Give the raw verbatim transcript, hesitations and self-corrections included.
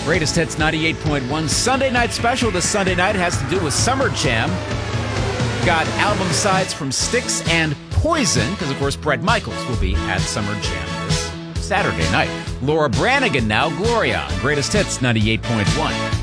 Greatest Hits ninety-eight point one Sunday night special. This Sunday night has to do with Summer Jam. Got album sides from Styx and Poison, because of course Bret Michaels will be at Summer Jam this Saturday night. Laura Branigan now, Gloria, Greatest Hits ninety-eight point one.